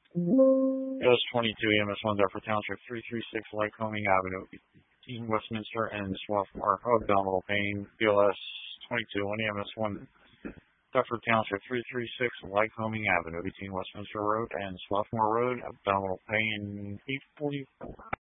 US 22 EMS1 Duffer Township 336 Lycoming Avenue, East Westminster and Swarthmore. Abdominal pain. BLS 22 1 EMS1 Duffer Township 336 Lycoming Avenue between Westminster Road and Swarthmore Road. Abdominal pain 844.